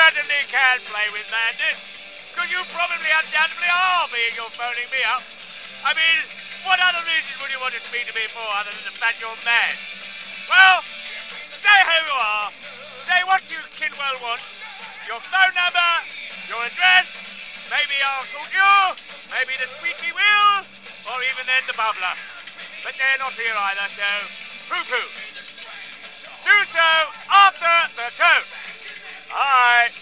certainly can play with madness, because you probably undoubtedly are being you're phoning me up. I mean, what other reason would you want to speak to me for other than the fact you're mad? Well, say who you are, say what you Kinwell want, your phone number, your address, maybe I'll talk to you, maybe the sweet me will, or even then the bubbler. But they're not here either, so poo-poo. Do so after the tone. Bye.